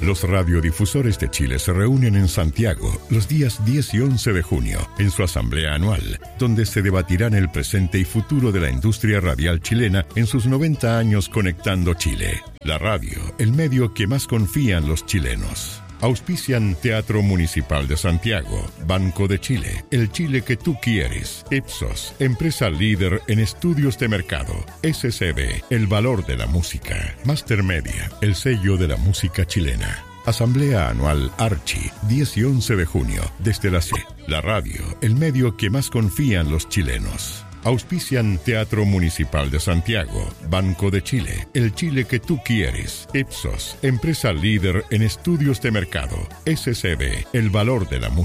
Los radiodifusores de Chile se reúnen en Santiago los días 10 y 11 de junio en su asamblea anual, donde se debatirán el presente y futuro de la industria radial chilena en sus 90 años conectando Chile. La radio, el medio que más confían los chilenos. Auspician Teatro Municipal de Santiago, Banco de Chile, el Chile que tú quieres, Ipsos, empresa líder en estudios de mercado, SCB, el valor de la música, Master Media, el sello de la música chilena. Asamblea Anual Archi, 10 y 11 de junio, desde la C. La radio, el medio que más confían los chilenos. Auspician Teatro Municipal de Santiago, Banco de Chile, el Chile que tú quieres, Ipsos, empresa líder en estudios de mercado, SCB, el valor de la música.